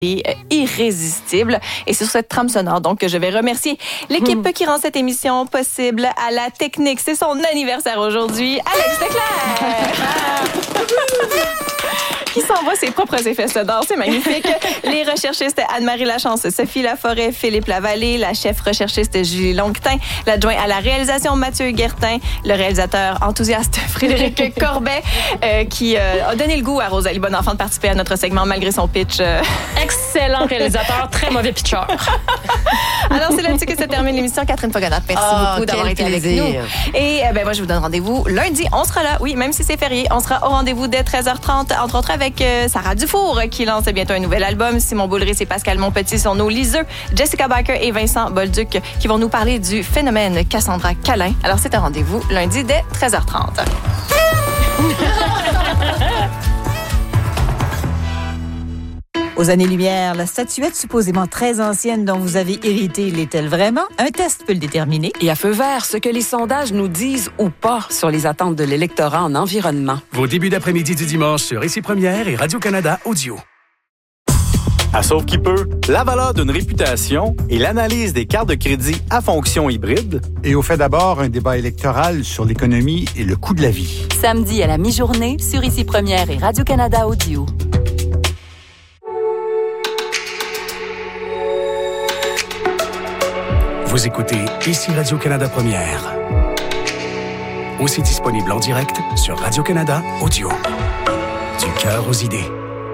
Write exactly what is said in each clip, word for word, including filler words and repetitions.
irrésistible. Et c'est sur cette trame sonore donc que je vais remercier l'équipe mmh. qui rend cette émission possible. À la technique, c'est son anniversaire aujourd'hui, Alex Leclerc. Qui s'envoie ses propres effets sonores, c'est magnifique. Les recherchistes Anne-Marie Lachance, Sophie Laforêt, Philippe Lavallée, la chef recherchiste Julie Longtin, l'adjoint à la réalisation Mathieu Guertin, le réalisateur enthousiaste Frédéric Corbet, euh, qui euh, a donné le goût à Rosalie Bonenfant de participer à notre segment malgré son pitch. Euh... Excellent réalisateur, très mauvais pitcheur. Alors, c'est là-dessus que se termine l'émission. Catherine Fogadap, merci oh, beaucoup d'avoir été plaisir. avec nous. Et euh, ben, moi, je vous donne rendez-vous lundi. On sera là, oui, même si c'est férié. On sera au rendez-vous dès treize heures trente, entre autres avec euh, Sarah Dufour, qui lance bientôt un nouvel album. Simon Boulris et Pascal Monpetit sont nos liseux. Jessica Barker et Vincent Bolduc qui vont nous parler du phénomène Cassandra Calin. Alors, c'est un rendez-vous lundi dès treize heures trente. Aux années-lumière, la statuette supposément très ancienne dont vous avez hérité l'est-elle vraiment? Un test peut le déterminer. Et à feu vert, ce que les sondages nous disent ou pas sur les attentes de l'électorat en environnement. Vos débuts d'après-midi du dimanche sur Ici Première et Radio-Canada Audio. À Sauve qui peut, la valeur d'une réputation et l'analyse des cartes de crédit à fonction hybride. Et au fait d'abord, un débat électoral sur l'économie et le coût de la vie. Samedi à la mi-journée sur Ici Première et Radio-Canada Audio. Vous écoutez Ici Radio-Canada Première. Aussi disponible en direct sur Radio-Canada Audio. Du cœur aux idées.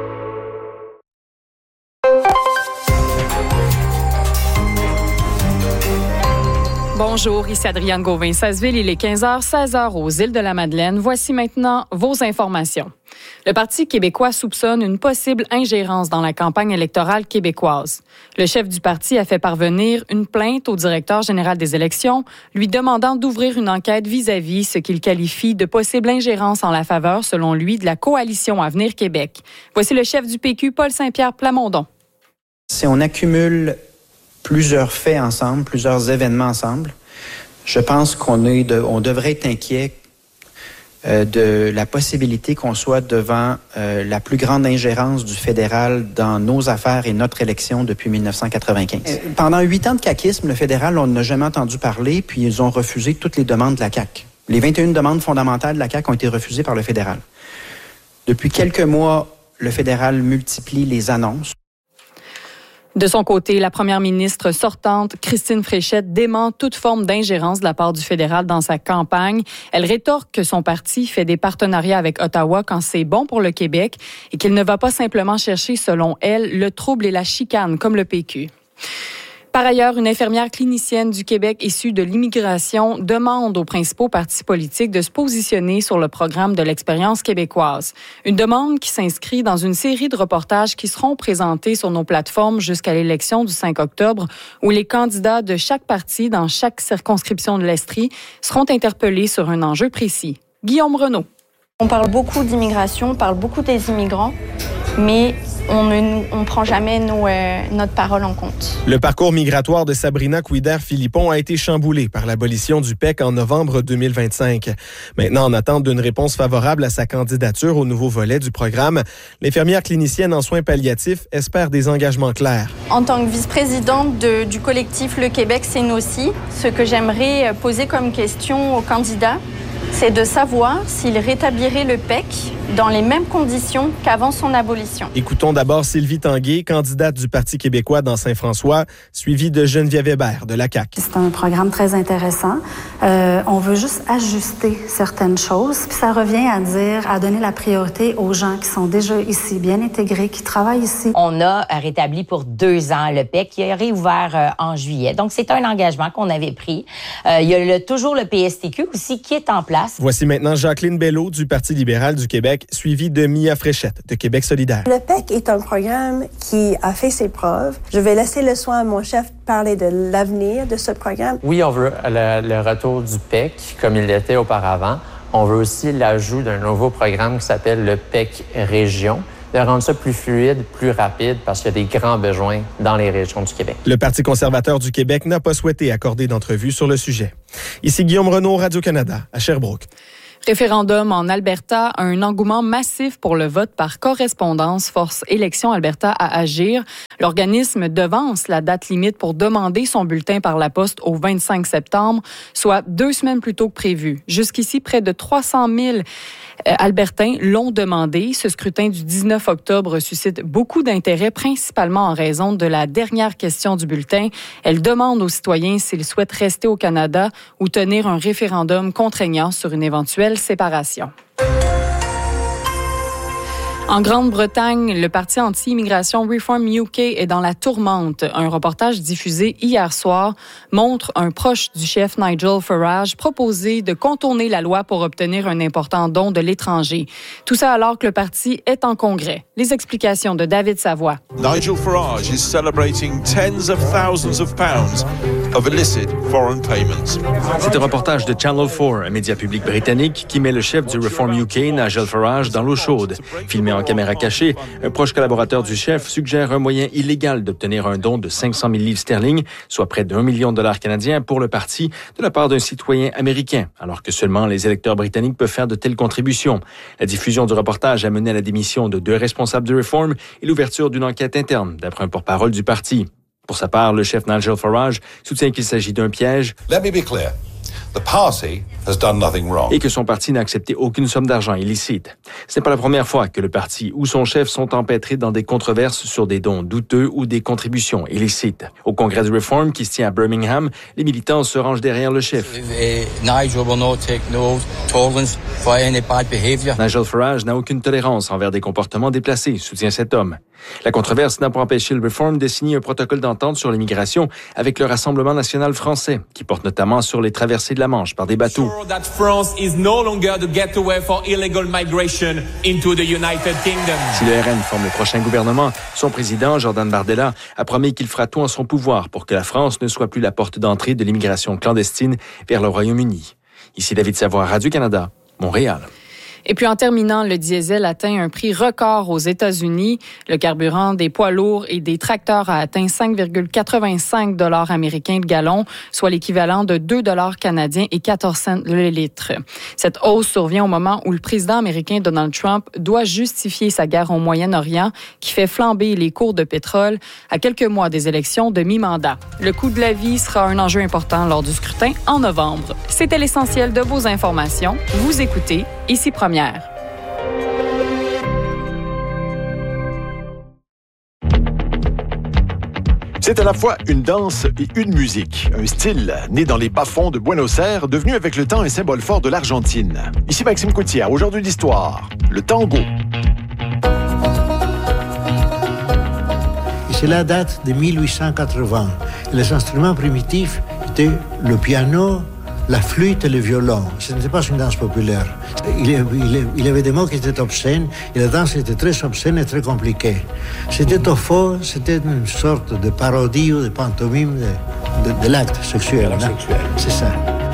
Bonjour, ici Adrienne Gauvin-Sasseville. Il est quinze heures, seize heures aux îles de la Madeleine. Voici maintenant vos informations. Le Parti québécois soupçonne une possible ingérence dans la campagne électorale québécoise. Le chef du parti a fait parvenir une plainte au directeur général des élections, lui demandant d'ouvrir une enquête vis-à-vis ce qu'il qualifie de possible ingérence en la faveur, selon lui, de la coalition Avenir Québec. Voici le chef du P Q, Paul Saint-Pierre Plamondon. Si on accumule plusieurs faits ensemble, plusieurs événements ensemble, je pense qu'on est de, on devrait être inquiet euh, de la possibilité qu'on soit devant euh, la plus grande ingérence du fédéral dans nos affaires et notre élection depuis dix-neuf cent quatre-vingt-quinze. Euh, pendant huit ans de caquisme, le fédéral, on n'a jamais entendu parler, puis ils ont refusé toutes les demandes de la C A Q. Les vingt et une demandes fondamentales de la C A Q ont été refusées par le fédéral. Depuis quelques mois, le fédéral multiplie les annonces. De son côté, la première ministre sortante, Christine Fréchette, dément toute forme d'ingérence de la part du fédéral dans sa campagne. Elle rétorque que son parti fait des partenariats avec Ottawa quand c'est bon pour le Québec et qu'il ne va pas simplement chercher, selon elle, le trouble et la chicane, comme le P Q. Par ailleurs, une infirmière clinicienne du Québec issue de l'immigration demande aux principaux partis politiques de se positionner sur le programme de l'expérience québécoise. Une demande qui s'inscrit dans une série de reportages qui seront présentés sur nos plateformes jusqu'à l'élection du cinq octobre, où les candidats de chaque parti dans chaque circonscription de l'Estrie seront interpellés sur un enjeu précis. Guillaume Renaud. On parle beaucoup d'immigration, on parle beaucoup des immigrants, mais on ne on prend jamais nos, euh, notre parole en compte. Le parcours migratoire de Sabrina Couider-Philippon a été chamboulé par l'abolition du P E C en novembre deux mille vingt-cinq. Maintenant, en attente d'une réponse favorable à sa candidature au nouveau volet du programme, l'infirmière clinicienne en soins palliatifs espère des engagements clairs. En tant que vice-présidente de, du collectif Le Québec, c'est nous aussi. Ce que j'aimerais poser comme question aux candidats, c'est de savoir s'il rétablirait le P E C dans les mêmes conditions qu'avant son abolition. Écoutons d'abord Sylvie Tanguay, candidate du Parti québécois dans Saint-François, suivie de Geneviève Hébert de la C A Q. C'est un programme très intéressant. Euh, on veut juste ajuster certaines choses, puis ça revient à dire, à donner la priorité aux gens qui sont déjà ici, bien intégrés, qui travaillent ici. On a rétabli pour deux ans le P E C qui a réouvert euh, en juillet. Donc, c'est un engagement qu'on avait pris. Euh, il y a le, toujours le P S T Q aussi qui est en place. Voici maintenant Jacqueline Bello du Parti libéral du Québec, suivie de Mia Fréchette de Québec solidaire. Le P E C est un programme qui a fait ses preuves. Je vais laisser le soin à mon chef de parler de l'avenir de ce programme. Oui, on veut le, le retour du P E C comme il l'était auparavant. On veut aussi l'ajout d'un nouveau programme qui s'appelle le P E C Région, de rendre ça plus fluide, plus rapide, parce qu'il y a des grands besoins dans les régions du Québec. Le Parti conservateur du Québec n'a pas souhaité accorder d'entrevue sur le sujet. Ici Guillaume Renaud, Radio-Canada, à Sherbrooke. Référendum en Alberta, un engouement massif pour le vote par correspondance force Élections Alberta à agir. L'organisme devance la date limite pour demander son bulletin par la poste au vingt-cinq septembre, soit deux semaines plus tôt que prévu. Jusqu'ici, près de trois cent mille euh, Albertains l'ont demandé. Ce scrutin du dix-neuf octobre suscite beaucoup d'intérêt, principalement en raison de la dernière question du bulletin. Elle demande aux citoyens s'ils souhaitent rester au Canada ou tenir un référendum contraignant sur une éventuelle séparation. En Grande-Bretagne, le parti anti-immigration Reform U K est dans la tourmente. Un reportage diffusé hier soir montre un proche du chef Nigel Farage proposer de contourner la loi pour obtenir un important don de l'étranger. Tout ça alors que le parti est en congrès. Les explications de David Savoie. Nigel Farage is celebrating tens of thousands of pounds of illicit foreign payments. C'est un reportage de Channel quatre, un média public britannique qui met le chef du Reform U K, Nigel Farage, dans l'eau chaude. Filmé en caméra cachée, un proche collaborateur du chef suggère un moyen illégal d'obtenir un don de cinq cent mille livres sterling, soit près d'un million de dollars canadiens pour le parti, de la part d'un citoyen américain, alors que seulement les électeurs britanniques peuvent faire de telles contributions. La diffusion du reportage a mené à la démission de deux responsables de Reform et l'ouverture d'une enquête interne, d'après un porte-parole du parti. Pour sa part, le chef Nigel Farage soutient qu'il s'agit d'un piège. Let me be clear. The party has done nothing wrong. Et que son parti n'a accepté aucune somme d'argent illicite. Ce n'est pas la première fois que le parti ou son chef sont empêtrés dans des controverses sur des dons douteux ou des contributions illicites. Au congrès du Reform qui se tient à Birmingham, les militants se rangent derrière le chef. Nigel will not take no tolerance for any bad behavior. Nigel Farage n'a aucune tolérance envers des comportements déplacés, soutient cet homme. La controverse n'a pas empêché le Reform de signer un protocole d'entente sur l'immigration avec le Rassemblement national français, qui porte notamment sur les traversées de la Manche par des bateaux. That France is no longer the gateway for illegal migration into the United Kingdom. Si le R N forme le prochain gouvernement, son président, Jordan Bardella, a promis qu'il fera tout en son pouvoir pour que la France ne soit plus la porte d'entrée de l'immigration clandestine vers le Royaume-Uni. Ici David Savoie, Radio-Canada, Montréal. Et puis en terminant, le diesel atteint un prix record aux États-Unis. Le carburant des poids lourds et des tracteurs a atteint cinq virgule quatre-vingt-cinq dollars américains le gallon, soit l'équivalent de deux dollars canadiens et quatorze cents le litre. Cette hausse survient au moment où le président américain Donald Trump doit justifier sa guerre au Moyen-Orient qui fait flamber les cours de pétrole à quelques mois des élections de mi-mandat. Le coût de la vie sera un enjeu important lors du scrutin en novembre. C'était l'essentiel de vos informations. Vous écoutez Ici Première. C'est à la fois une danse et une musique, un style né dans les bas-fonds de Buenos Aires, devenu avec le temps un symbole fort de l'Argentine. Ici Maxime Coutière, aujourd'hui l'histoire, le tango. Et cela date de mille huit cent quatre-vingts. Les instruments primitifs étaient le piano, la flûte et le violon. Ce n'était pas une danse populaire. Il, il, il y avait des mots qui étaient obscènes et la danse était très obscène et très compliquée. C'était au fond, c'était une sorte de parodie ou de pantomime de, de, de l'acte sexuel. L'acte sexuel. C'est ça.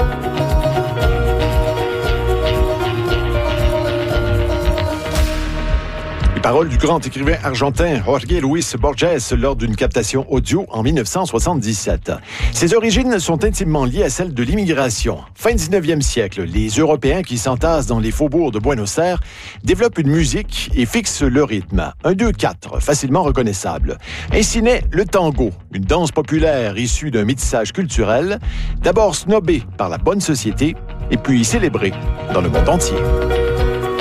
Paroles du grand écrivain argentin Jorge Luis Borges lors d'une captation audio en dix-neuf cent soixante-dix-sept. Ses origines sont intimement liées à celles de l'immigration. Fin dix-neuvième siècle, les Européens qui s'entassent dans les faubourgs de Buenos Aires développent une musique et fixent le rythme. Un, deux, quatre, facilement reconnaissable. Ainsi naît le tango, une danse populaire issue d'un métissage culturel, d'abord snobée par la bonne société et puis célébrée dans le monde entier.